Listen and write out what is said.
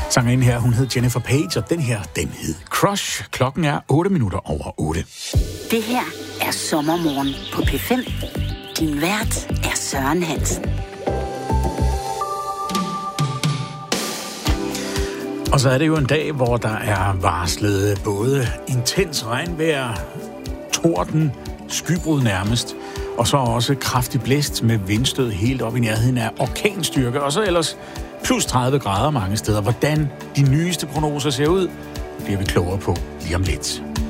Sangeren her, hun hed Jennifer Page, og den her, den hed Crush. Klokken er 8:08. Det her er Sommermorgen på P5. Din vært er Søren Hansen. Og så er det jo en dag, hvor der er varslet både intens regnvejr, torden, skybrud nærmest, og så også kraftig blæst med vindstød helt op i nærheden af orkanstyrke, og så ellers plus 30 grader mange steder. Hvordan de nyeste prognoser ser ud, bliver vi klogere på lige om lidt.